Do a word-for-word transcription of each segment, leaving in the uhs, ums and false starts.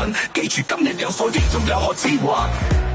份，記住今日有所贏，仲有何指還？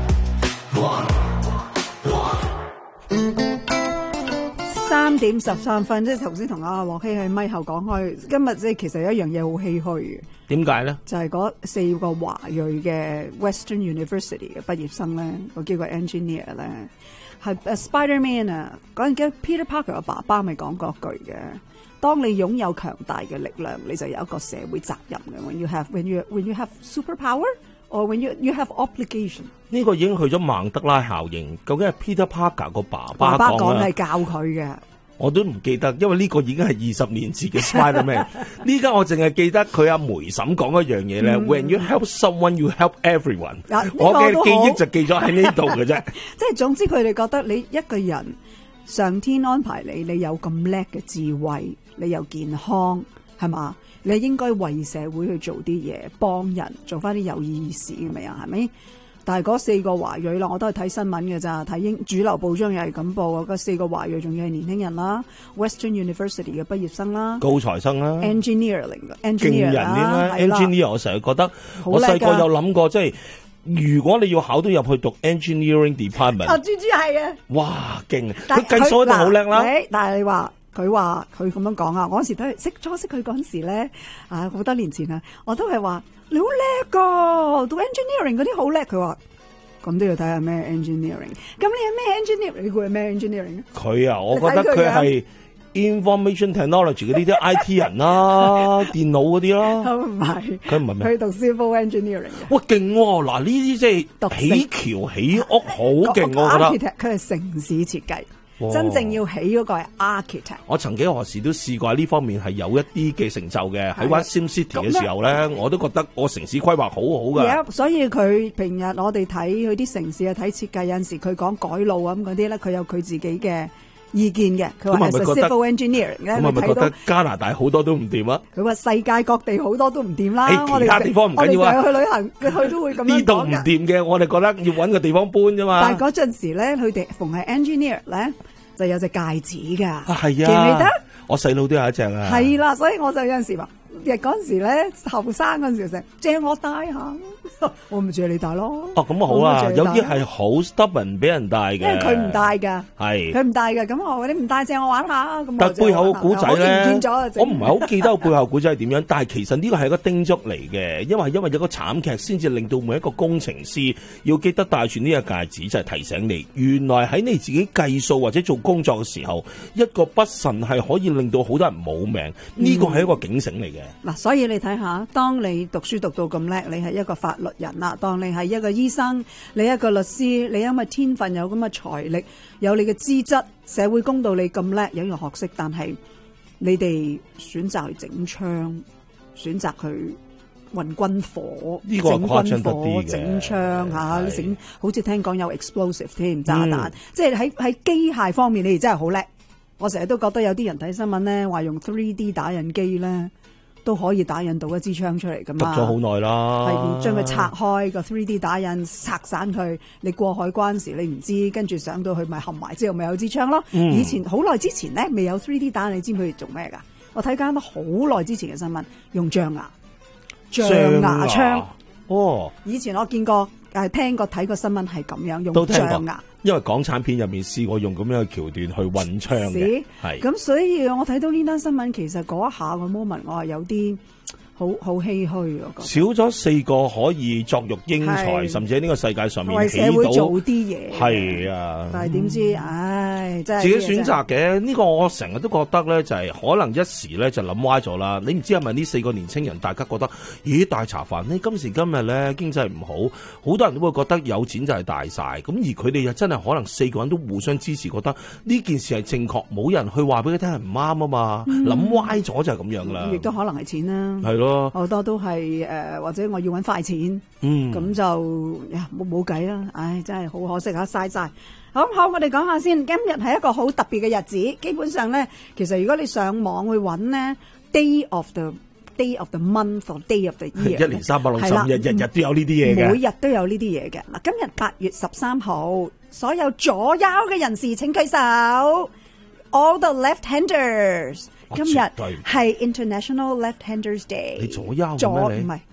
三點十三分，即係頭先同阿黃希喺咪後講開，今日即係其實有一樣嘢好唏噓嘅。 點解咧？ 就係嗰四個華裔嘅 Western University 嘅畢業生咧，嗰幾個 engineer 咧，係 Spider-Man 啊！嗰陣嘅 Peter Parker 嘅爸爸咪講過句嘅，當你擁有強大嘅力量，你就有一個社會責任嘅。When you have when you when you have superpower or when you you have obligation。 呢個已經去咗曼德拉效應，究竟係 Peter Parker 個爸爸爸講講係教佢嘅。 我都唔記得，因為呢個已經係二十年前嘅 Spider-Man。呢家我淨係記得佢阿梅嬸講一樣嘢咧，When you help someone, you help everyone。我嘅記憶就記咗喺呢度嘅啫。 即係總之，佢哋覺得你一個人，上天安排你，你有咁叻嘅智慧，你又健康，係嘛？你應該為社會去做啲嘢，幫人，做翻啲有意義事嘅咪啊？係咪？但係嗰四個華裔啦，我都係睇新聞嘅咋，睇英主流報章又係咁報啊！嗰四個華裔仲要係年輕人啦 ，Western University 嘅畢業生啦， 高材生啦 ，engineering 嘅 engineer 勁人添啦 ，engineer 我成日覺得，我細個有諗過，即係如果你要考到入去讀 engineering department， 啊，豬豬係嘅， 哇，勁！佢計數一定好叻啦。 但係你話佢話佢咁樣講啊，我嗰時都係識初識佢嗰陣時咧，啊好多年前啊，我都係話。你好叻噶，讀 engineering 嗰啲好叻。佢話咁都要睇下咩 engineering。咁你係咩 engineering？你估係咩 engineering？ 佢啊，我覺得佢係 information technology 嗰啲啲 I T 人啦，電腦嗰啲啦。 唔係， 佢唔係咩？ 佢讀 civil engineering。 哇，勁喎！嗱，呢啲即係起橋起屋好勁，我覺得。 佢係城市設計。真正要起嗰個係 architect。 我曾幾何時都試過喺呢方面係有一啲嘅成就嘅。喺玩 Sim City 嘅時候咧，我都覺得我城市規劃好好㗎。 Yeah, 所以佢平日我哋睇佢啲城市啊，睇設計有陣時佢講改路咁嗰啲咧，佢有佢自己嘅意見嘅。佢話係 civil engineering 咧， 咁係咪覺得加拿大好多都唔掂啊？ 佢話世界各地好多都唔掂啦。 其他地方唔緊要啊。 我哋去旅行，佢都會咁樣講。 呢度唔掂嘅，我哋覺得要揾個地方搬啫嘛。 但係嗰陣時咧，佢哋逢係 engineer 咧。就有隻戒指㗎， 啊係啊， 記唔記得？ 我細佬都有一隻啊。 係啦，所以我就有陣時話，亦嗰陣時咧後生嗰陣時成借我戴下，我咪借你戴咯。 哦，咁啊好啊，有啲係好 stubborn 俾人戴嘅， 因為佢唔戴㗎，係佢唔戴㗎。咁我話你唔戴借我玩下，咁但背後個古仔咧，我唔係好記得個背後古仔係點樣，但係其實呢個係一個叮囑嚟嘅，因為因為有個慘劇先至令到每一個工程師要記得戴住呢個戒指，就係提醒你，原來喺你自己計數或者做工作嘅時候，一個不慎係可以令到好多人冇命，呢個係一個警醒嚟嘅。 嗱，所以你睇下，當你讀書讀到咁叻，你係一個法律人啦，當你係一個醫生，你一個律師，你因為天分有咁嘅財力，有你嘅資質，社會公道你咁叻，有呢個學識，但係你哋選擇去整槍，選擇去運軍火， 呢個誇張得啲嘅， 整槍嚇，整好似聽講有 explosive 添炸彈，嗯、即係喺喺機械方面，你哋真係好叻。我成日都覺得有啲人睇新聞咧，話用 three D 打印機咧。都可以打印到一支槍出嚟噶嘛？ 讀咗好耐啦， 係將佢拆開個 three D 打印，拆散佢。你過海關時你唔知，跟住上到去咪合埋之後咪有支槍咯。嗯、以前好耐之前咧未有 three D 打印，你知唔知佢哋做咩噶？我睇緊好耐之前嘅新聞，用象牙象牙槍。哦，以前我見過誒，聽過睇過新聞係咁樣用象牙。 因為港產片入面試過用咁樣嘅橋段去運槍嘅，係咁，所以我睇到呢單新聞，其實嗰一下個 moment 我係有啲好好唏噓啊！ 少咗四個可以作育英才，甚至喺呢個世界上面起到為社會做啲嘢， 係啊！ 但係點知，唉，真係自己選擇嘅呢個，我成日都覺得咧，就係可能一時咧就諗歪咗啦。你唔知係咪呢四個年青人，大家覺得咦大茶飯呢？今時今日咧經濟唔好，好多人都會覺得有錢就係大晒。咁而佢哋又真係可能四個人都互相支持，覺得呢件事係正確，冇人去話俾佢聽係唔啱啊嘛。諗、嗯、歪咗就係咁樣啦。 亦都可能係錢啦， 係咯。 好多都係誒、呃，或者我要搵快錢，咁、嗯、就冇冇計啦。唉，真係好可惜啊，嘥晒。好好，我哋講下先。今日係一個好特別嘅日子，基本上咧，其實如果你上網去搵咧 ，day of the day of the month or day of the year， 一年三百六十五日，日日都有呢啲嘢嘅， 每日都有呢啲嘢嘅。嗱，今日八月十三號，所有左腰嘅人士請舉手。All the left-handers。今日係 International Left-Handers Day。 你左腰左唔係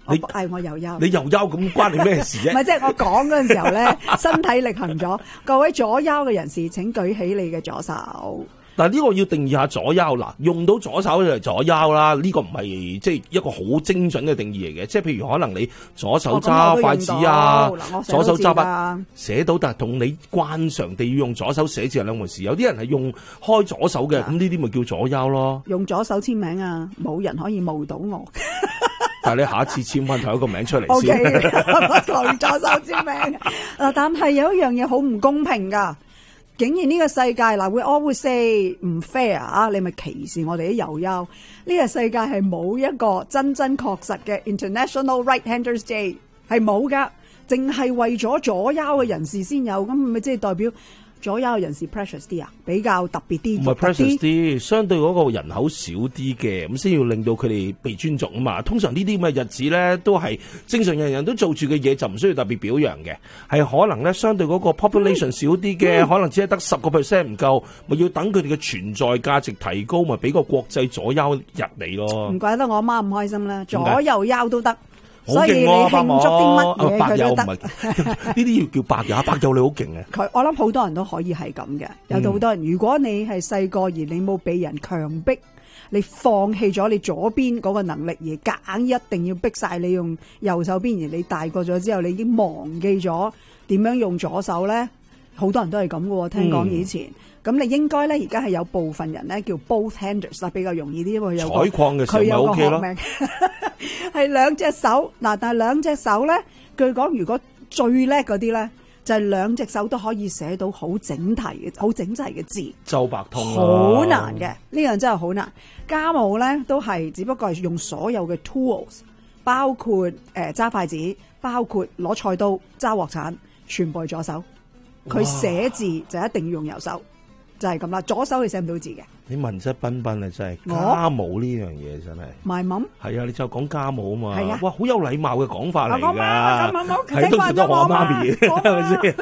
你係我又休， 你又休咁關你咩事啫？ 唔係，即係我講嗰陣時候咧，身體力行咗。各位左休嘅人士，請舉起你嘅左手。 但係呢個要定義下左休嗱，用到左手就係左休啦。呢、這個唔係即係一個好精準嘅定義嚟嘅，即係譬如可能你左手揸筷子啊， 哦、 左手揸筆寫到，但係同你慣常地要用左手寫字係兩回事。有啲人係用開左手嘅，咁呢啲咪叫左休咯。 用左手簽名啊，冇人可以冒到我。 但係你下一次簽翻同一個名出嚟先。 我用左手簽名。嗱，但係有一樣嘢好唔公平噶。竟然呢個世界嗱會 always say 唔 fair 啊！你咪歧視我哋啲右休？呢個世界係冇一個真真確實嘅 International Right-Handers Day， 係冇噶，淨係為咗左休嘅人士先有，咁咪即係代表左右人士 precious 啲啊，比較特別啲。 唔係 precious 啲，相對嗰個人口少啲嘅，咁先要令到佢哋被尊重啊嘛。通常呢啲咁嘅日子咧，都係正常人人都做住嘅嘢，就唔需要特別表揚嘅。係可能咧，相對嗰個 population 少啲嘅，嗯、可能只係得十個 percent 唔夠，咪要等佢哋嘅存在價值提高，咪俾個國際左右日嚟咯。唔怪得我阿媽唔開心啦，左右休都得。 所以你慶祝啲乜嘢佢都得，呢啲要叫白友，白友你好勁嘅。 佢我諗好多人都可以係咁嘅，有到好多人。如果你係細個而你冇俾人強迫，你放棄咗你左邊嗰個能力，而夾硬一定要逼晒你用右手邊，而你大個咗之後，你已經忘記咗點樣用左手咧，好多人都係咁嘅。聽講以前。嗯咁你應該咧，而家係有部分人咧叫 both handers 啦，比較容易啲，因為有採礦嘅時候咪 OK 咯， 係兩隻手嗱，但係兩隻手咧，據講如果最叻嗰啲咧，就係兩隻手都可以寫到好整齊嘅、好整齊嘅字。 周伯通好難嘅，呢樣真係好難。家務咧都係，只不過係用所有嘅 tools， 包括誒揸、呃、筷子，包括攞菜刀、揸鑊鏟，全部係左手。佢寫字就一定要用右手。就係咁啦，左手佢寫唔到字嘅。你文質彬彬啊，真係家務呢樣嘢真係。 My mum 係啊，你就講家務啊嘛。 係啊， 哇，好有禮貌嘅講法嚟㗎。 係都覺得我媽咪係咪先？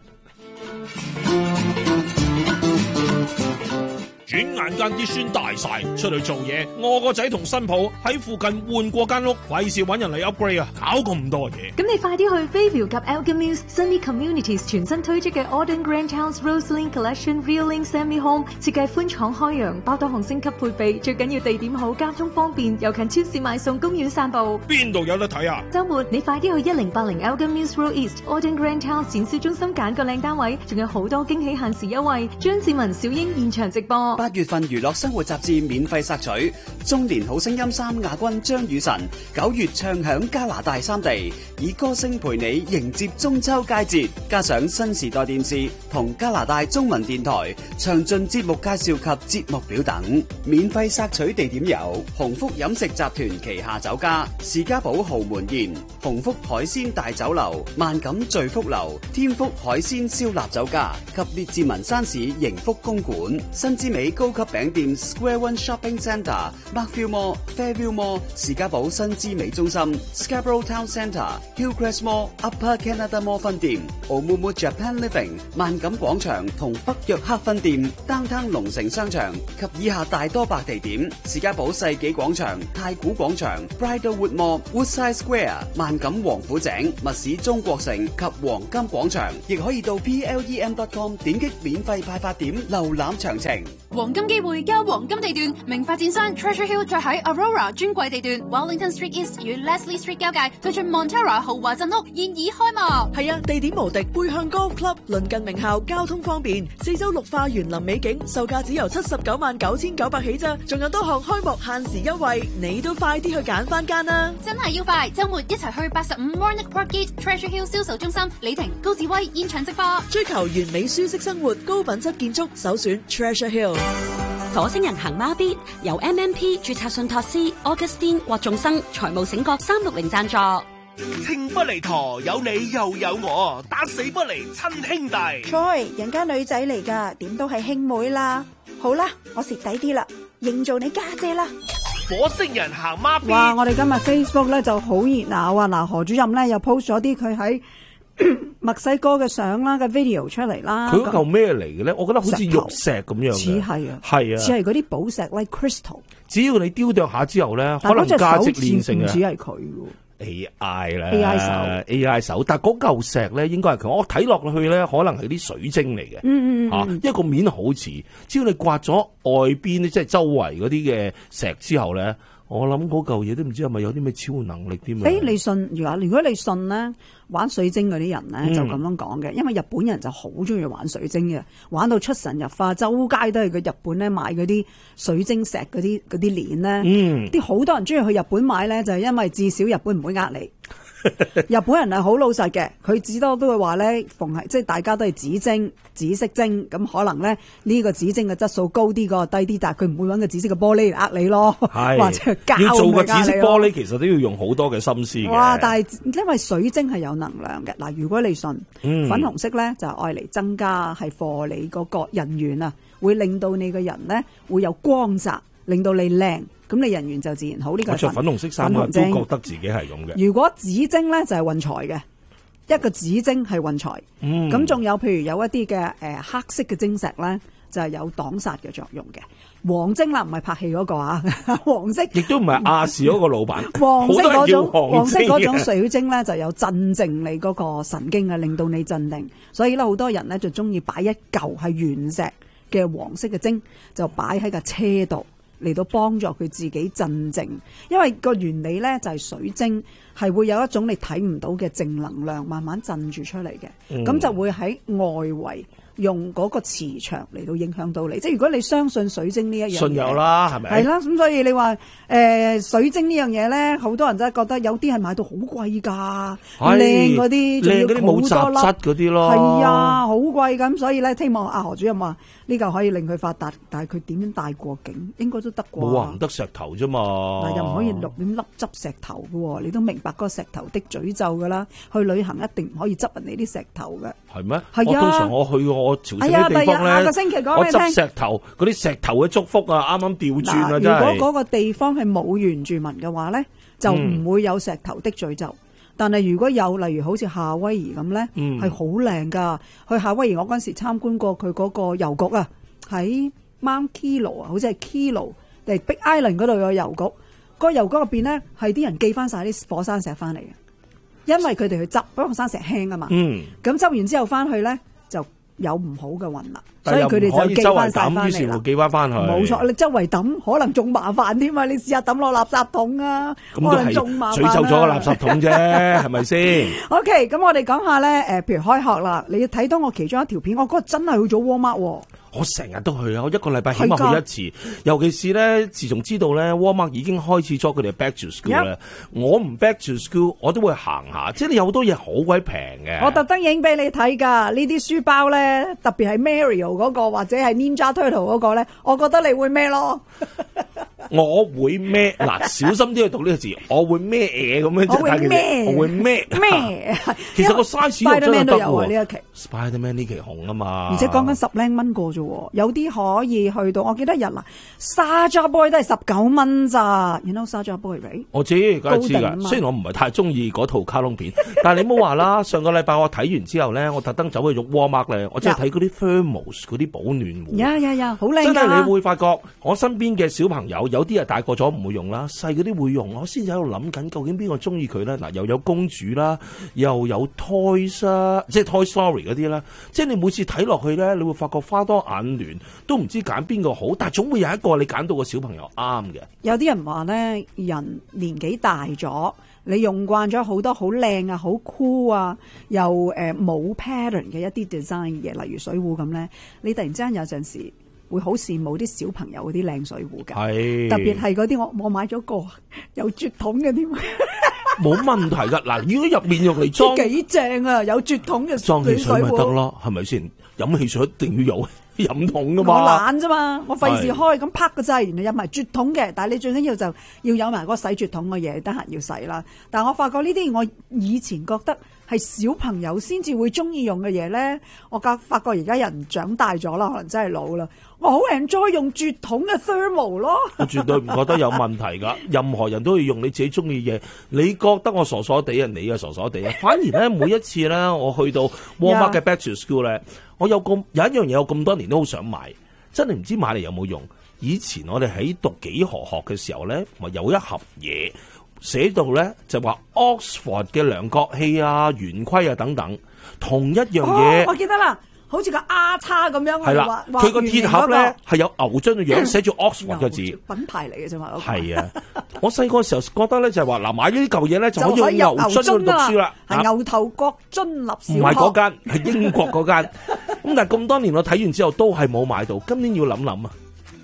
轉眼間啲孫大晒，出去做嘢，我個仔同新抱喺附近換過間屋，費事揾人嚟 upgrade 啊，搞咁多嘢。 咁你快啲去 Bayview 及 Elgin Mills Sunny Communities 全新推出嘅 Auden Grand House Roseline Collection Real-Link Semi Home， 設計寬敞開揚，包多項升級配備，最緊要地點好，交通方便，又近超市買餸、公園散步。 邊度有得睇啊？ 週末你快啲去一零八零 Elgin Mills Road East Auden Grand House 展銷中心揀個靚單位，仲有好多驚喜限時優惠。張志文、小英現場直播。 八月份娛樂生活雜誌免費索取，中年好聲音三亞軍張雨晨九月唱響加拿大三地，以歌聲陪你迎接中秋佳節，加上新時代電視同加拿大中文電台詳盡節目介紹及節目表等。免費索取地點有鴻福飲食集團旗下酒家士嘉堡豪門宴、鴻福海鮮大酒樓、萬錦聚福樓、天福海鮮燒臘酒家及列治文山市盈福公館、新之美高級餅店 Square One Shopping Centre、Markville Mall、Fairview Mall、士嘉堡新之美中心、Scarborough Town Centre、Hillcrest Mall、Upper Canada Mall 分店、Oumuamua Japan Living、萬錦廣場同北約克分店、Downtown 龍城商場及以下大多白地點：士嘉堡世紀廣場、太古廣場、Bridlewood Mall、Woodside Square、萬錦王府井、密市中國城及黃金廣場，亦可以到 P L E M dot com 點擊免費派發點瀏覽詳情。 黃金機會加黃金地段，名發展商 Treasure Hill 再喺 Aurora 專櫃地段 Wellington Street East 與 Leslie Street 交界推出 Montera 豪華鎮屋，現已開幕。 係啊，地點無敵，背向 Golf Club， 鄰近名校，交通方便，四周綠化園林美景，售價只由七十九萬九千九百起咋，仲有多項開幕限時優惠，你都快啲去揀翻間啦！ 真係要快，週末一齊去八十五 Warnock Park Gate Treasure Hill 銷售中心，李婷、高志威現場直播， 追求完美舒適生活，高品質建築，首選 Treasure Hill。 火星人行孖咇由 M M P 註冊信託師 Augustine 郭仲生財務醒覺三六零贊助。 情不離陀，有你又有我，打死不離親兄弟。 Troy，人家女仔嚟噶，點都係兄妹啦。好啦，我蝕底啲啦，認做你家姐啦。 火星人行孖咇。 哇！我哋今日 Facebook 咧就好熱鬧啊！嗱，何主任咧又 post 咗啲佢喺墨西哥嘅相啦，嘅 video 出嚟啦。 佢嗰嚿咩嚟嘅咧？我覺得好似玉石咁樣嘅， 似係啊， 係啊， 似係嗰啲寶石 like crystal。 只要你雕琢下之後咧，可能價值連城啊。 似係佢。 A I 咧 A I 手 A I 手，但係嗰嚿石咧應該係佢，我睇落去咧可能係啲水晶嚟嘅， 嗯嗯嚇，因為個面好似，只要你刮咗外邊即係周圍嗰啲嘅石之後咧。我諗嗰嚿嘢都唔知係咪有啲咩超能力啲咩？ 誒，你信？如果如果你信咧，玩水晶嗰啲人咧、嗯、就咁樣講嘅，因為日本人就好中意玩水晶嘅，玩到出神入化，周街都係佢日本咧買嗰啲水晶石嗰啲嗰啲鏈咧，啲好、嗯、多人中意去日本買咧，就係因為至少日本唔會呃你。日本人係好老實嘅，佢至多都會話咧，逢係即係大家都係紫晶、紫色晶，咁可能咧呢個紫晶嘅質素高啲，個低啲，但係佢唔會搵個紫色嘅玻璃嚟呃你咯，或者膠要做個紫色玻璃，其實都要用好多嘅心思嘅。 哇！但係因為水晶係有能量嘅，嗱，如果你信、嗯、粉紅色咧，就係愛嚟增加係貨你嗰個人緣啊，會令到你個人咧會有光澤，令到你靚。咁你人緣就自然好，呢、這個係着粉紅色衫都覺得自己係咁嘅。 如果紫晶咧就係運財嘅，一個紫晶係運財。咁仲、嗯、有譬如有一啲嘅誒黑色嘅晶石咧，就係有擋煞嘅作用嘅。黃晶啦，唔係拍戲嗰個啊，黃色亦都唔係亞視嗰個老闆。 黃色嗰種黃， 黃色嗰種水晶咧，就有鎮靜你嗰個神經啊，令到你鎮定。所以咧，好多人咧就中意擺一嚿係原石嘅黃色嘅晶，就擺喺架車度。嚟到幫助佢自己鎮靜，因為個原理咧就係水晶係會有一種你睇唔到嘅正能量慢慢鎮住出嚟嘅，咁、嗯、就會喺外圍用嗰個磁場嚟到影響到你。即係如果你相信水晶呢一樣嘢， 信有啦，係咪？ 係啦，咁所以你話誒、呃、水晶呢樣嘢咧，好多人真係覺得有啲係買到好貴㗎，靚嗰啲， 靚嗰啲冇雜質嗰啲咯， 係啊，好貴咁。所以咧，希望阿何主任話呢嚿可以令佢發達，但係佢點樣帶過境，應該都得啩？ 冇話唔得石頭啫嘛， 嗱又唔可以落點粒執石頭嘅喎，你都明白嗰個石頭的詛咒㗎啦。去旅行一定唔可以執人哋啲石頭嘅。 係咩？ 係啊， 通常我去我朝聖啲地方咧， 下個星期講我俾你聽， 執石頭嗰啲石頭嘅祝福啊，啱啱調轉啊，真係。 係。 如果嗰個地方係冇原住民嘅話咧，就唔會有石頭的詛咒。嗯、但係如果有，例如好似夏威夷咁咧，係好靚㗎。去夏威夷，我嗰陣時參觀過佢嗰個郵局啊，喺 Mount Kilo 啊，好似係 Kilo 定 Big Island 嗰度有郵局。個郵局入邊咧係啲人寄翻晒啲火山石翻嚟嘅。因為佢哋去執，嗰個山石輕啊嘛，咁、嗯、執完之後翻去咧就有唔好嘅運啦，所以佢哋就寄翻晒翻嚟啦。 寄翻翻去， 冇錯，你周圍抌可能仲麻煩添啊！你試下抌落垃圾桶啊，可能仲麻煩。 詛咒咗個垃圾桶啫，係咪先 ？OK，咁我哋講下咧，誒，譬如開學啦，你睇到我其中一條片，我嗰日真係去咗 Walmart。 我成日都去啊！我一個禮拜起碼去一次，尤其是咧，自從知道咧 Walmart 已經開始咗佢哋 Back to School 咧，我唔 Back to School 我都會行下，即係你有好多嘢好鬼平嘅。 我特登影俾你睇㗎，呢啲書包咧，特別係 Mario 嗰個或者係 Ninja Turtle 嗰個咧，我覺得你會孭咯。 我會孭嗱，小心啲去讀呢個字，我會孭嘢咁樣。 我會孭， 我會孭孭。其實個 size 又真係得喎。呢一期 Spiderman 呢期紅啊嘛， 而且講緊十零蚊個啫。有啲可以去到，我記得日嗱，Saja Boy 都係十九蚊咋，you know Saja Boy right？ 我知，梗係知噶。雖然我唔係太中意嗰套卡通片，但係你唔好話啦。上個禮拜我睇完之後咧，我特登走去咗 Walmart 咧，我真係睇嗰啲 Thermos 嗰啲保暖壺。 呀呀呀，好靚㗎！ 真係你會發覺，我身邊嘅小朋友有啲係大個咗唔會用啦，細嗰啲會用。我先至喺度諗緊，究竟邊個中意佢咧？嗱，又有公主啦，又有 Toys 啦，即係 Toy Story 嗰啲啦。即係你每次睇落去咧，你會發覺花多眼亂，都唔知揀邊個好，但係總會有一個你揀到個小朋友啱嘅。 有啲人話咧，人年紀大咗，你用慣咗好多好靚啊、好 cool 啊，又誒冇 pattern 嘅一啲 design 嘅嘢，例如水壺咁咧，你突然之間有陣時會好羨慕啲小朋友嗰啲靚水壺㗎，係特別係嗰啲我我買咗個有絕筒嘅添。 冇問題㗎，嗱，如果入面用嚟裝幾正啊，有絕筒嘅裝汽水咪得咯，係咪先？飲汽水一定要有飲筒㗎嘛。 我懶啫嘛，我費事開咁啪個掣，原來有埋絕筒嘅，但係你最緊要就要有埋嗰個洗絕筒嘅嘢，得閒要洗啦。但係我發覺呢啲我以前覺得係小朋友先至會中意用嘅嘢咧，我覺發覺而家人長大咗啦，可能真係老啦。我好 enjoy 用絕筒嘅 thermal 咯， 我絕對唔覺得有問題噶。任何人都可以用你自己中意嘅嘢。你覺得我傻傻地啊？你啊傻傻地啊？反而咧，每一次咧，我去到 Walmart 嘅 Back to School 咧，我有咁有一樣嘢，我咁多年都好想買，真係唔知買嚟有冇用。以前我哋喺讀幾何學嘅時候咧，咪有一盒嘢。 寫到咧就話 Oxford 嘅量角器啊、圓規啊等等，同一樣嘢、 哦。我記得啦。好似個 R 叉咁樣， 係啦，佢個鐵盒咧係有牛津嘅樣，寫住 Oxford 嘅字， 品牌嚟嘅啫嘛。 係啊，我細個時候覺得咧就係話嗱，買呢啲舊嘢咧就可以用牛津去讀書啦， 係牛頭角津立小學， 唔係嗰間，係英國嗰間。咁但係咁多年我睇完之後都係冇買到，今年要諗諗啊！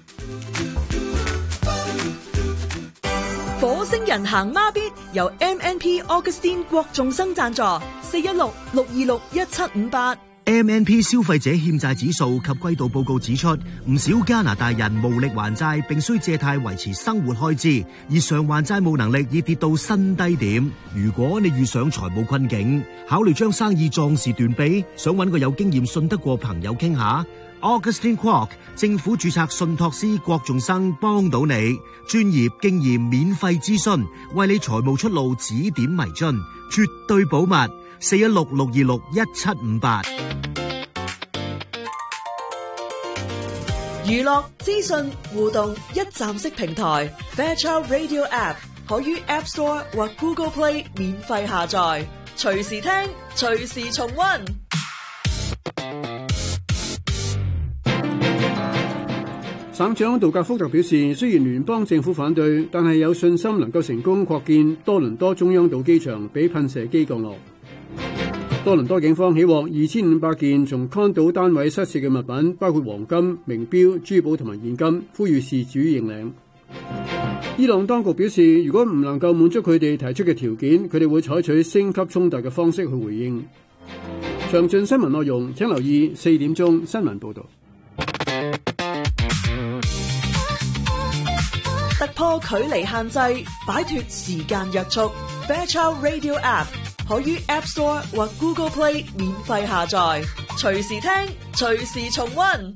火星人行孖咇由 M N P Augustine 郭仲生贊助，四一六六二六一七五八。 M N P 消費者欠債指數及季度報告指出，唔少加拿大人無力還債，並需借貸維持生活開支，而償還債務能力已跌到新低點。如果你遇上財務困境，考慮將生意壯士斷臂，想揾個有經驗、信得過朋友傾下 ，Augustine Kwok 政府註冊信託師郭仲生幫到你，專業經驗免費諮詢，為你財務出路指點迷津，絕對保密。四一六六二六一七五八。 娛樂資訊互動一站式平台 Fairchild Radio App 可於 App Store 或 Google Play 免費下載，隨時聽，隨時重溫。 省長杜格福特表示，雖然聯邦政府反對，但係有信心能夠成功擴建多倫多中央島機場，俾噴射機降落。多倫多警方起獲二千五百件從康島單位失竊嘅物品，包括黃金、名錶、珠寶同埋現金，呼籲事主認領。伊朗當局表示，如果唔能夠滿足佢哋提出嘅條件，佢哋會採取升級衝突嘅方式去回應。詳盡新聞內容請留意四點鐘新聞報導。 突破距離限制，擺脫時間約束 Fairchild Radio App 可於 App Store 或 Google Play 免費下載，隨時聽，隨時重溫。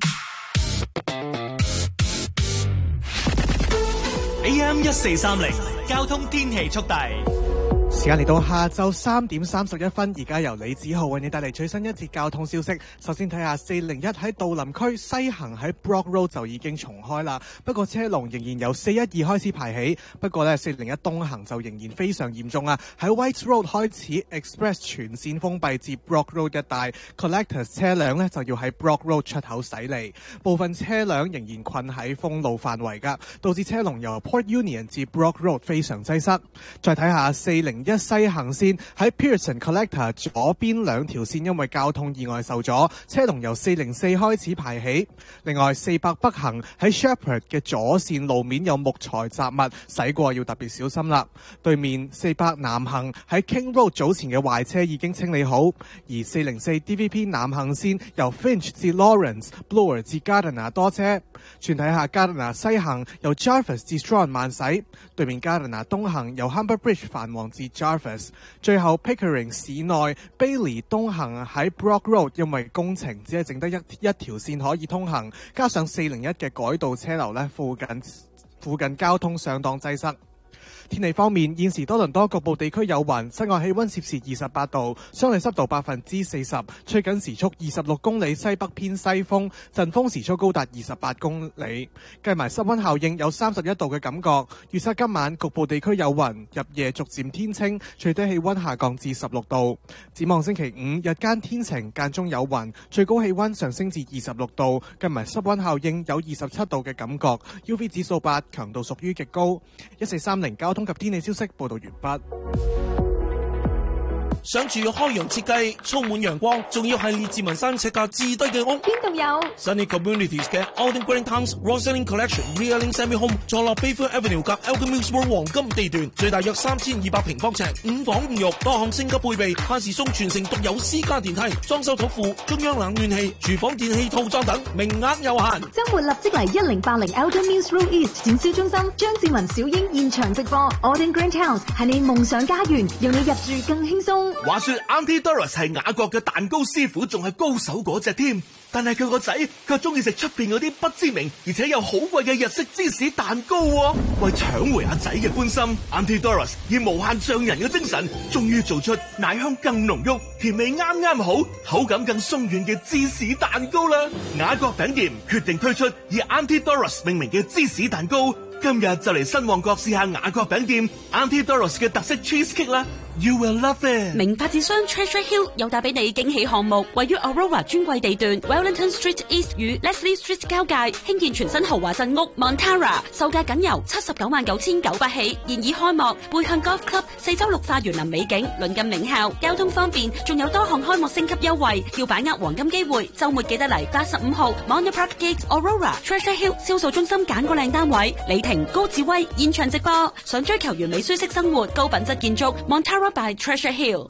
A M 一四三零交通天氣速遞。 時間嚟到下晝三點三十一分，而家由李子浩為你帶嚟最新一節交通消息。首先睇下四零一喺杜林區西行喺 Brock Road 就已經重開啦，不過車龍仍然由四一二開始排起。不過呢，四零一東行就仍然非常嚴重啊，喺 White Road 開始 Express 全線封閉至 Brock Road 一帶 ，Collectors 車輛呢就要喺 Brock Road 出口駛離，部分車輛仍然困喺封路範圍噶，導致車龍由 Port Union 至 Brock Road 非常擠塞。再睇下四零一西行線喺 Pearson Collector 左邊兩條線因為交通意外受阻，車龍由四零四開始排起。另外四百北行喺 Shepherd 嘅左線路面有木材雜物，駛過要特別小心啦。對面四百南行喺 King Road 早前嘅壞車已經清理好，而四零四 D V P 南行線由 Finch 至 Lawrence、Bloor 至 Gardiner 多車。轉睇下 Gardiner 西行由 Jarvis 至 Strachan 慢駛，對面 Gardiner 東行由 Humber Bridge 繁忙至 Jarvis。最後 Pickering 市內 Bailey 東行喺 Brock Road 因為工程只係剩得一一條線可以通行，加上四零一嘅改道車流呢，附近附近交通相當擠塞。天氣方面，現時多倫多局部地區有雲，室外氣溫攝氏二十八度，相對濕度百分之四十，吹緊時速二十六公里西北偏西風，陣風時速高達二十八公里。計埋濕溫效應有三十一度嘅感覺。預測今晚局部地區有雲，入夜逐漸天清，最低氣溫下降至十六度。展望星期五日間天晴，間中有雲，最高氣溫上升至二十六度。計埋濕溫效應有二十七度嘅感覺 ，U V 指數八，強度屬於極高。一四三零交通及天氣消息報道完畢。 想住開揚設計，充滿陽光，仲要係列治文山尺價至低嘅屋， 邊度有 Sunny Communities 嘅 Alden Green Towns Roslyn Collection Realing Semi Home 坐落 Bayfront Avenue 及 Alchemist World 黃金地段，最大約三千二百平方尺，五房五浴，多項升級配備，漢士松全城獨有私家電梯，裝修土庫，中央冷暖氣，廚房電器套裝等，名額有限。 周末立即嚟一零八零 Alchemist Road East 展銷中心，張志文小英現場直播 Alden Green Towns 係你夢想家園，讓你入住更輕鬆。 話說 Auntie Doris 係雅國嘅蛋糕師傅，仲係高手嗰隻添。但係佢個仔卻中意食出邊嗰啲不知名而且又好貴嘅日式芝士蛋糕喎。為搶回阿仔嘅歡心 ，Auntie Doris 以無限匠人嘅精神，終於做出奶香更濃郁、甜味啱啱好、口感更鬆軟嘅芝士蛋糕啦。雅國餅店決定推出以 Auntie Doris 命名嘅芝士蛋糕。 今日就嚟新旺角試下雅閣餅店 Auntie Doris 嘅特色 cheesecake 啦 ，You will love it。 名發展商 Treasure Hill 又帶俾你驚喜項目，位於 Aurora 專櫃地段 Wellington Street East 與 Leslie Street 交界，興建全新豪華鎮屋 Montara， 售價僅由七十九萬九千九百起，現已開幕。背向 Golf Club 四周綠化園林美景，鄰近名校，交通方便，仲有多項開幕升級優惠，要把握黃金機會。週末記得嚟八十五號 Monte Park Gate Aurora Treasure Hill 銷售中心揀個靚單位。李婷、高志威現場直播，想追求完美舒適生活、高品質建築 Montara by Treasure Hill。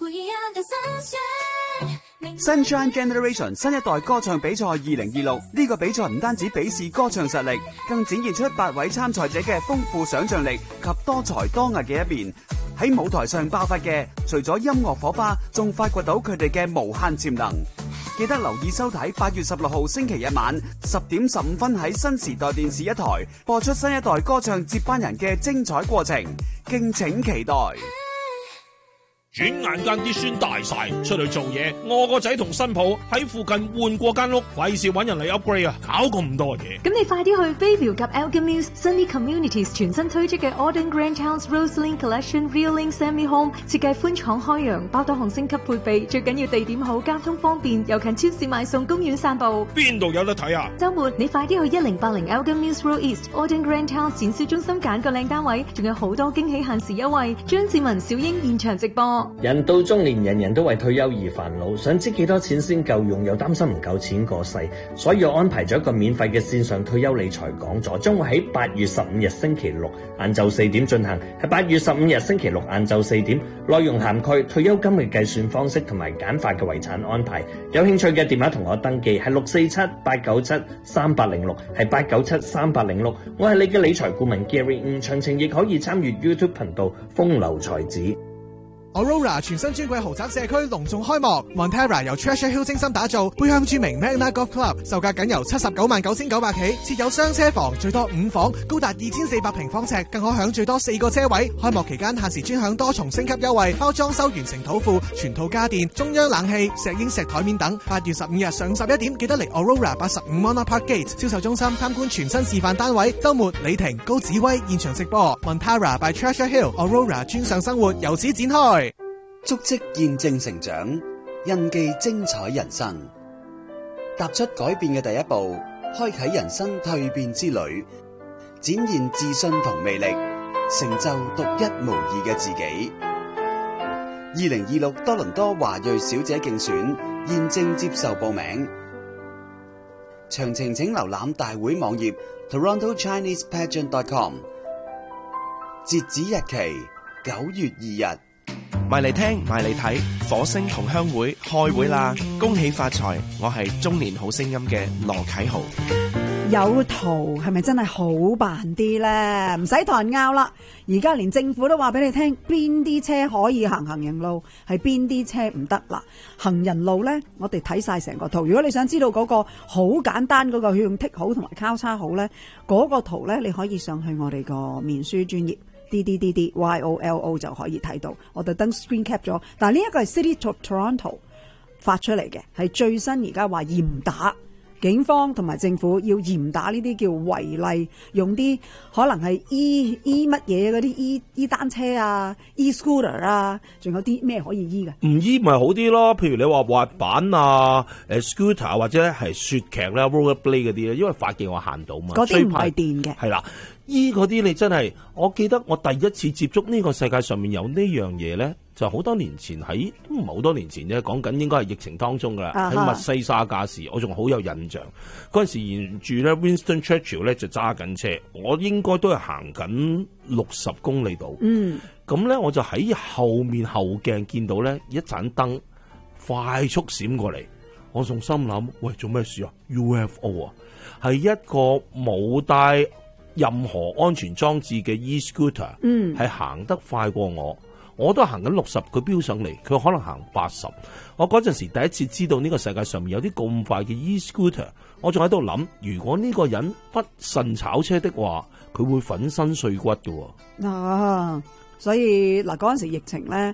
Sunshine Generation 新一代歌唱比賽二零二六，呢個比賽唔單止比試歌唱實力，更展現出八位參賽者嘅豐富想象力及多才多藝嘅一面。喺舞台上爆發嘅，除咗音樂火花，仲發掘到佢哋嘅無限潛能。記得留意收睇八月十六號星期日晚十點十五分喺新時代電視一台播出新一代歌唱接班人嘅精彩過程，敬請期待。 轉眼間啲孫大晒，出去做嘢，我個仔同新抱喺附近換過間屋，費事搵人嚟 upgrade 啊，搞咁多嘢。 咁你快啲去 Bayview 及 Elgin Mills Sunny Communities 全新推出嘅 Auden Grand House Roseline Collection Realing Semi Home， 設計寬敞開揚，包多項升級配備，最緊要地點好，交通方便，又近超市買餸、公園散步。 邊度有得睇啊？ 週末你快啲去一零八零 Elgin Mills Road East Auden Grand House 展銷中心揀個靚單位，仲有好多驚喜限時優惠。張志文、小英現場直播。 人到中年，人人都為退休而煩惱，想知幾多錢先夠用，又擔心唔夠錢過世，所以我安排咗一個免費嘅線上退休理財講座，將會喺八月十五日星期六晏晝四點進行，係八月十五日星期六晏晝四點，內容涵蓋退休金嘅計算方式同埋簡化嘅遺產安排。有興趣嘅電話同我登記係六四七八九七三八零六，係八九七三八零六。我係你嘅理財顧問 Gary， 詳情亦可以參與 YouTube 頻道風流才子。 Aurora 全新專櫃豪宅社區隆重開幕 ，Montara 由 Treasure Hill 精心打造，背向著名 Magna Golf Club， 售價僅由七十九萬九千九百起，設有雙車房，最多五房，高達二千四百平方尺，更可享最多四個車位。開幕期間限時專享多重升級優惠，包裝修完成土庫、全套家電、中央冷氣、石英石台面等。八月十五日上午十一點，記得嚟 Aurora 八十五 Monarch Park Gate 銷售中心參觀全新示範單位。週末李婷、高子威現場直播 ，Montara by Treasure Hill Aurora 專上生活由此展開。 足跡見證成長，印記精彩人生。踏出改變嘅第一步，開啟人生蛻變之旅，展現自信同魅力，成就獨一無二嘅自己。二零二六多倫多華裔小姐競選現正接受報名，詳情請瀏覽大會網頁 toronto chinese pageant dot com。截止日期九月二日。 埋嚟聽，埋嚟睇，火星同鄉會開會啦！恭喜發財！我係中年好聲音嘅羅啟豪。 有圖係咪真係好辦啲呢？唔使同人拗啦！而家連政府都話俾你聽，邊啲車可以行行人路，係邊啲車唔得啦。行人路呢，我哋睇晒成個圖。如果你想知道嗰個好簡單嗰個用剔好同埋交叉好呢，嗰個圖呢，你可以上去我哋個面書專頁。D D D D Y O L O 就可以睇到，我特登 screen cap 咗。但係呢一個係 City of Toronto 發出嚟嘅，係最新而家話嚴打，警方同埋政府要嚴打呢啲叫違例，用啲可能係 E E 乜嘢嗰啲 E E 單車啊 E scooter 啊，仲有啲咩可以 E 嘅？ 唔 E 咪好啲咯，譬如你話滑板啊、誒 scooter 或者係雪屐啦、rollerblade 嗰啲咧，因為法紀我限到嘛， 嗰啲唔係電嘅， 係啦。依嗰啲你真係，我記得我第一次接觸呢個世界上面有呢樣嘢咧，就好多年前喺都唔係好多年前啫，講緊應該係疫情當中噶啦，喺、uh-huh. 密西沙加市，我仲好有印象。嗰陣時沿住咧 Winston Churchill 咧就揸緊車，我應該都係行緊六十公里度。嗯，咁咧我就喺後面後鏡見到咧一盞燈快速閃過嚟，我仲心諗喂，做咩事啊 ？U F O 啊，係一個冇帶任何安全裝置嘅 e-scooter， 嗯，係行得快過我，我都行緊六十，佢飆上嚟，佢可能行八十。我嗰陣時第一次知道呢個世界上面有啲咁快嘅 e-scooter， 我仲喺度諗，如果呢個人不慎炒車的話，佢會粉身碎骨㗎喎。 啊，所以嗱嗰陣時疫情咧。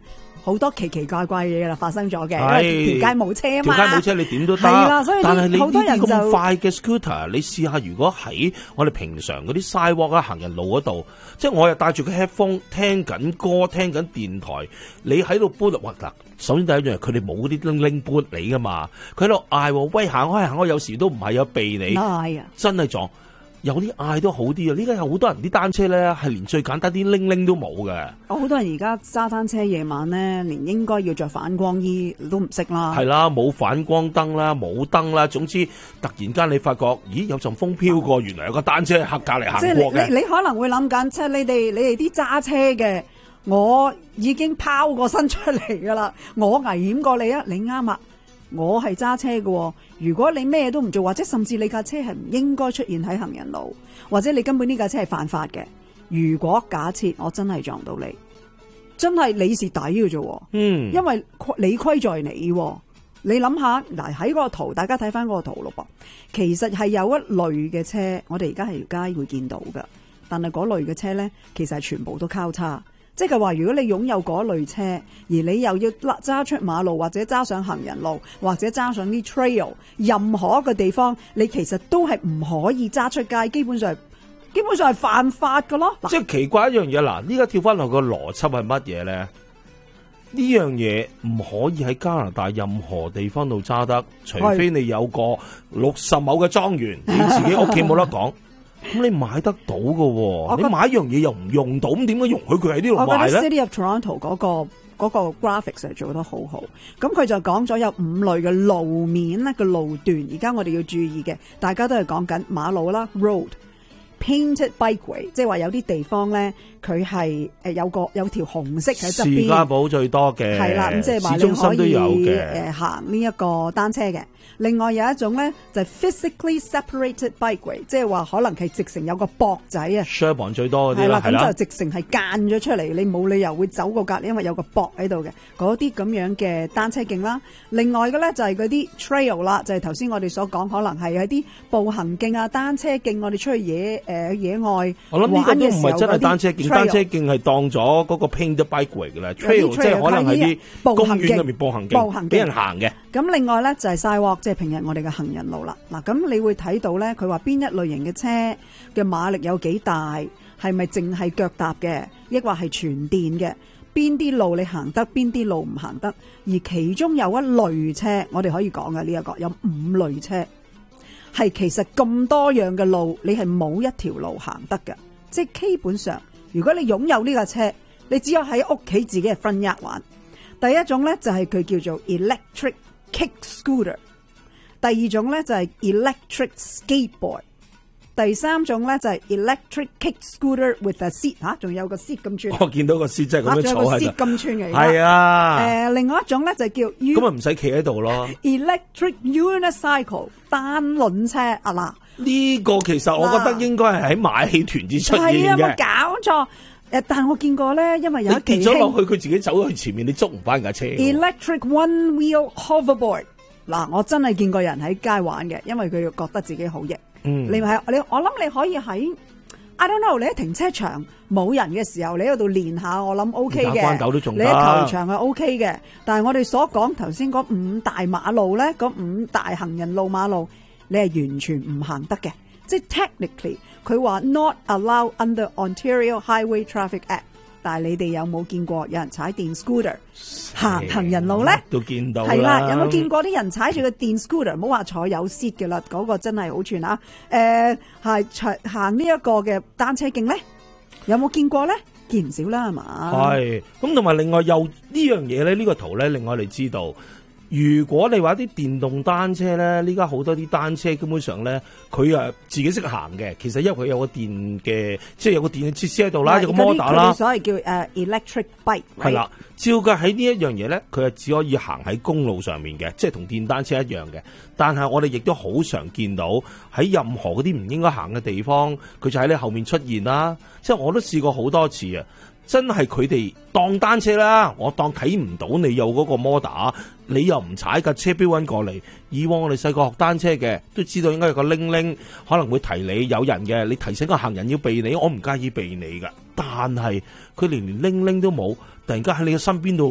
好多奇奇怪怪嘢啦發生咗嘅，因係為條街冇車啊嘛。 條街冇車你點都得， 係啦，所以但係你呢好多人啲咁就快嘅 scooter，你試下如果喺我哋平常嗰啲 sidewalk 啊行人路嗰度，即係我又帶住個 headphone 聽緊歌聽緊電台，你喺度搬哇嗱，首先第一樣佢哋冇嗰啲拎拎搬你噶嘛，佢喺度嗌喂行開行開，有時都唔係有避你， 嗌啊真係撞。有啲嗌都好啲啊！呢家有好多人啲單車咧，係連最簡單啲拎拎都冇嘅。 好多人而家揸單車夜晚咧，連應該要着反光衣都唔識啦。 係啦，冇反光燈啦，冇燈啦，總之突然間你發覺，咦有陣風飄過，原來有個單車喺隔離行過嘅。 即係你你可能會諗緊，即係你哋你哋啲揸車嘅，我已經拋過身出嚟噶啦，我危險過你啊！你啱啊！我係揸車嘅，如果你咩都唔做，或者甚至你架車係唔應該出現喺行人路，或者你根本呢架車係犯法嘅。如果假設我真係撞到你，真係你蝕底嘅啫。 嗯， 因為理虧在你。你諗下嗱，喺嗰個圖，大家睇翻嗰個圖咯噃。其實係有一類嘅車，我哋而家喺條街會見到噶，但係嗰類嘅車咧，其實係全部都交叉。即係話，如果你擁有嗰類車，而你又要揸出馬路，或者揸上行人路，或者揸上啲 trail， 任何一個地方，你其實都係唔可以揸出街，基本上基本上係犯法㗎咯。 即係奇怪一樣嘢，嗱，呢家跳翻落個邏輯係乜嘢咧？呢樣嘢唔可以喺加拿大任何地方度揸得，除非你有個六十畝嘅莊園，你自己屋企冇得講。咁你買得到嘅，你買一樣嘢又唔用到，咁點解容許佢喺呢度賣咧？ 我覺得 City of Toronto 嗰個嗰個 graphics 係做得好好。咁佢就講咗有五類嘅路面咧嘅路段，而家我哋要注意嘅，大家都係講緊馬路啦 ，road。Painted bikeway， 即係話有啲地方咧，佢係誒有個有條紅色喺側邊。士嘉堡最多嘅， 係啦，咁即係話你可以誒行呢一個單車嘅。另外有一種咧就係 physically separated bikeway， 即係話可能係直成有個駁仔啊。 Sherbourne 最多嗰啲係啦， 係啦， 咁就直成係間咗出嚟，你冇理由會走過隔離，因為有個駁喺度嘅嗰啲咁樣嘅單車徑啦。另外嘅咧就係嗰啲 trail 啦，就係頭先我哋所講，可能係喺啲步行徑啊、單車徑，我哋出去野誒野外。 我諗呢個都唔係真係單車徑，單車徑係當咗嗰個 painted bikeway 嘅啦。trail 即係可能喺啲公園入面步行徑，俾人行嘅。 咁另外咧就係 sidewalk，即係平日我哋嘅行人路啦。嗱，咁你會睇到咧，佢話邊一類型嘅車嘅馬力有幾大，係咪淨係腳踏嘅，抑或係全電嘅？邊啲路你行得，邊啲路唔行得？而其中有一類車，我哋可以講嘅呢一個有五類車，係其實咁多樣嘅路，你係冇一條路行得嘅。即係基本上，如果你擁有呢架車，你只有喺屋企自己嘅 front yard玩。第一種咧就係佢叫做 electric kick scooter， 第二種咧就係 electric skateboard， 第三種咧就係 electric kick scooter with a seat， 吓，仲有個 seat 咁穿。 我見到個 seat 即係咁樣坐喺度。 仲有個 seat 咁穿嘅。 係啊。 誒，另外一種咧就叫咁啊，唔使企喺度咯。 electric unicycle 單輪車啊嗱。 呢個其實我覺得應該係喺馬戲團至出現嘅。 係啊，冇搞錯。誒，但係我見過咧，因為有一跌咗落去，佢自己走去前面，你捉唔翻架車。 Electric one wheel hoverboard， 嗱，我真係見過人喺街玩嘅，因為佢覺得自己好型。嗯，你係你，我諗你可以喺 I don't know， 你喺停車場冇人嘅時候，你喺度練下，我諗 OK 嘅。 打關斗都仲得。 你喺球場係 OK 嘅，但係我哋所講頭先嗰五大馬路咧，嗰五大行人路馬路，你係完全唔行得嘅。即係 technically， 佢話 not allowed under Ontario Highway Traffic Act， 但係你哋有冇見過有人踩電 scooter 行行人路咧？ 都見到啦。 係啦，有冇見過啲人踩住個電 scooter？唔好話坐有 seat 嘅啦，嗰、嗰個真係好串啊！誒、呃，係行呢一個嘅單車徑咧，有冇見過咧？見唔少啦，係嘛？ 係咁，同埋另外又呢樣嘢咧，呢、呢個圖咧令我哋知道。如果你話啲電動單車咧，呢家好多啲單車基本上咧，佢啊自己識行嘅。其實因為佢有個電嘅，即係有個電嘅設施喺度啦，有個摩打啦。 所謂叫誒、uh, electric bike。係啦，照計喺呢一樣嘢咧，佢係只可以行喺公路上面嘅，即係同電單車一樣嘅。但係我哋亦都好常見到喺任何嗰啲唔應該行嘅地方，佢就喺你後面出現啦。即係我都試過好多次啊！真係佢哋當單車啦，我當睇唔到你有嗰個摩打，你又唔踩架車標揾過嚟。以往我哋細個學單車嘅都知道應該有個鈴鈴，可能會提你有人嘅，你提醒個行人要避你，我唔介意避你㗎。但係佢連連鈴鈴都冇，突然間喺你嘅身邊度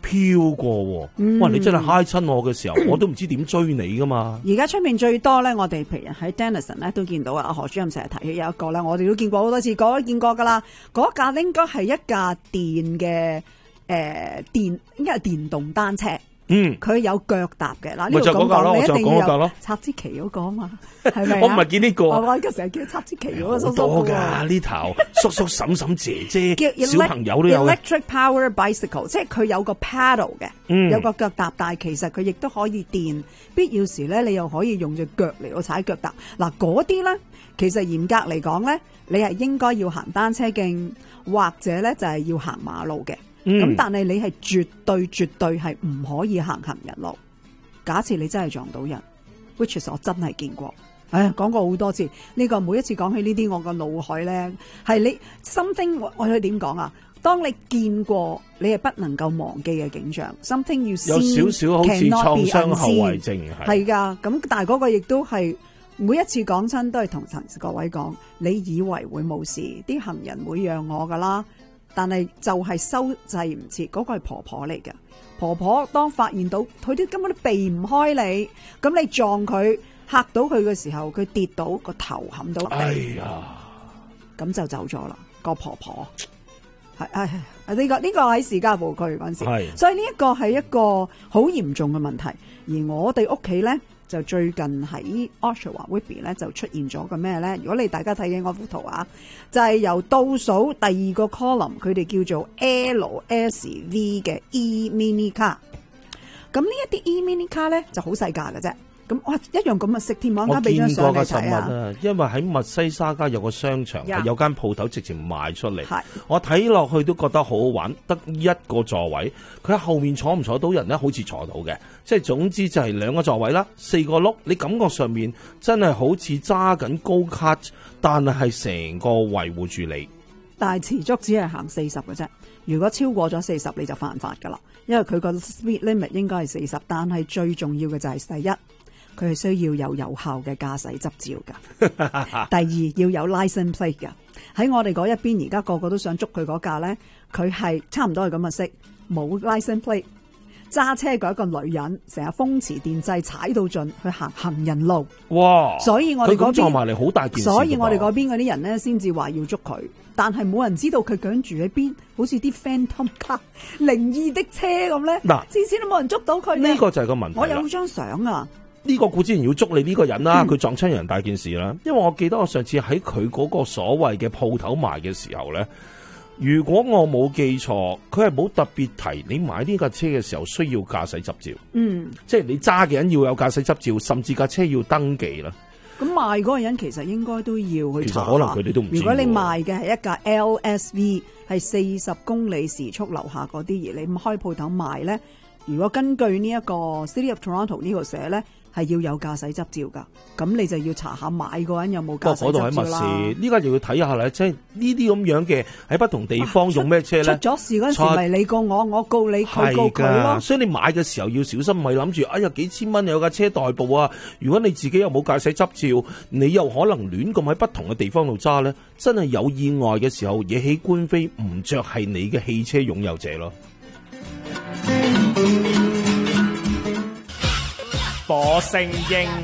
飄過喎。 嗯哇！你真係嗨親我嘅時候，我都唔知點追你噶嘛。 而家出面最多咧，我哋譬如喺 Denison 咧都見到啊，何主任成日提起有一個咧，我哋都見過好多次，個個都見過噶啦。嗰架應該係一架電嘅誒、呃、電，應該係電動單車。 嗯， 佢有腳踏嘅嗱， 咪就嗰架咯， 你我就一定要有講嗰架咯。 插支旗嗰個啊嘛，係咪啊？ 我唔係見呢個我我成日叫插支旗嗰個叔叔多㗎㗎呢頭叔叔嬸嬸姐姐叫 elect- 小朋友都有嘅。 electric power bicycle， 即係佢有個 paddle 嘅， 嗯有個腳踏，但係其實佢亦都可以電，必要時咧你又可以用隻腳嚟到踩腳踏。嗱嗰啲咧，其實嚴格嚟講咧，你係應該要行單車徑，或者咧就係要行馬路嘅。咁、 嗯但係你係絕對絕對係唔可以行行人路。假設你真係撞到人 ，which is 我真係見過，哎呀講過好多次。呢、呢個每一次講起呢啲，我個腦海咧係你 something 我我哋點講啊？當你見過，你係不能夠忘記嘅景象。something 要有少少好似創傷後遺症係係㗎。咁但係嗰個亦都係每一次講親都係同各位講，你以為會冇事，啲行人會讓我㗎啦。但係就係收制唔切，嗰、嗰個係婆婆嚟嘅。婆婆當發現到佢啲根本都避唔開你，咁你撞佢嚇到佢嘅時候，佢跌到個頭冚到地， 哎呀， 咁就走咗啦。個婆婆係係係呢個呢、呢個喺士嘉堡區嗰陣時， 係所以呢一個係一個好嚴重嘅問題。而我哋屋企咧就最近喺 Oshawa Whitby 咧就出現咗個咩咧？如果你大家睇緊嗰幅圖啊，就係、是、由倒數第二個 column， 佢哋叫做 L S V 嘅 E Mini Car。咁呢一啲 E Mini Car 咧就好細架嘅啫。咁哇一樣咁嘅色添，我啱啱俾張相你睇啊！ 啊，因為喺密西沙街有個商場， Yeah. 有間鋪頭直情賣出嚟係。 我睇落去都覺得好好玩，得一個座位，佢喺後面坐唔坐到人咧？好似坐到嘅，即係總之就係兩個座位啦，四個轆，你感覺上面真係好似揸緊高卡，但係係成個維護住你。 但係持續只係行四十嘅啫，如果超過咗四十你就犯法㗎啦，因為佢個 speed limit 應該係四十，但係最重要嘅就係第一。佢係需要有有效嘅駕駛執照㗎。第二要有 license plate 㗎。喺我哋嗰一邊，而家個個都想捉佢嗰架咧，佢係差唔多係咁嘅色，冇 license plate。揸車嗰一個女人，成日風馳電掣踩到盡去行行人路。 哇！ 所以我哋嗰邊佢咁撞埋嚟好大件事㗎噃。 所以我哋嗰邊嗰啲人咧，先至話要捉佢，但係冇人知道佢究竟住喺邊，好似啲 Phantom Car 靈異的車咁咧。 嗱， 次次都冇人捉到佢。 呢個就係個問題啦。 我有張相啊。 呢個固之然要捉你呢個人啦，佢、 嗯、 撞親人大件事啦。因為我記得我上次喺佢嗰個所謂嘅鋪頭賣嘅時候咧，如果我冇記錯，佢係冇特別提你買呢架車嘅時候需要駕駛執照。 嗯， 即係你揸嘅人要有駕駛執照，甚至架車要登記啦。 咁賣嗰個人其實應該都要去查。 其實可能佢哋都唔知。 如果你賣嘅係一架 L S V 係四十公里時速樓下嗰啲，而你開鋪頭賣咧，如果根據呢一個 City of Toronto 呢度寫咧，係要有駕駛執照噶，咁你就要查下買嗰人有冇駕駛執照啦。嗰度喺密市， 呢家又要睇下咧，即係呢啲咁樣嘅喺不同地方用咩車咧？ 出咗事嗰陣時，咪你告我，我告你，佢告佢咯。 所以你買嘅時候要小心，咪諗住哎呀幾千蚊有架車代步啊！如果你自己又冇駕駛執照，你又可能亂咁喺不同嘅地方度揸咧，真係有意外嘅時候惹起官非，唔着係你嘅汽車擁有者咯。 火星英